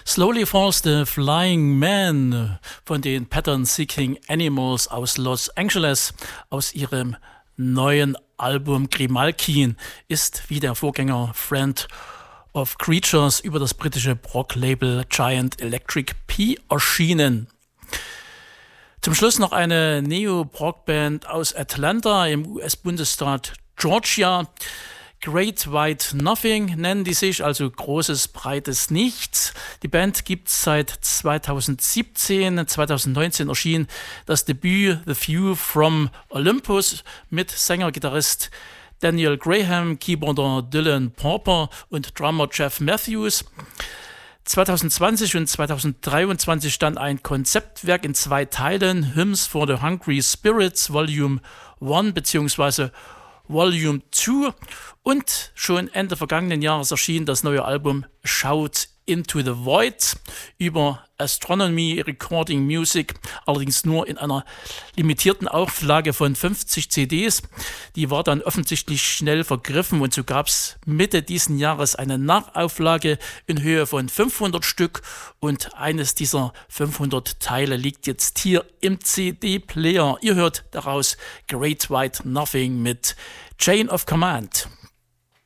Slowly Falls the Flying Man von den Pattern Seeking Animals aus Los Angeles aus ihrem neuen Album Grimalkin ist wie der Vorgänger Friend of Creatures über das britische Prog-Label Giant Electric P erschienen. Zum Schluss noch eine Neo-Prog-Band aus Atlanta im US-Bundesstaat Georgia. Great White Nothing nennen die sich, also großes, breites Nichts. Die Band gibt es seit 2017. 2019 erschien das Debüt The View from Olympus mit Sänger-Gitarrist Daniel Graham, Keyboarder Dylan Pauper und Drummer Jeff Matthews. 2020 und 2023 dann ein Konzeptwerk in 2 Teilen, Hymns for the Hungry Spirits Volume 1 bzw. Volume 2 und schon Ende vergangenen Jahres erschien das neue Album Shout Into the Void über Astronomy Recording Music, allerdings nur in einer limitierten Auflage von 50 CDs. Die war dann offensichtlich schnell vergriffen und so gab es Mitte diesen Jahres eine Nachauflage in Höhe von 500 Stück und eines dieser 500 Teile liegt jetzt hier im CD-Player. Ihr hört daraus Great White Nothing mit Chain of Command.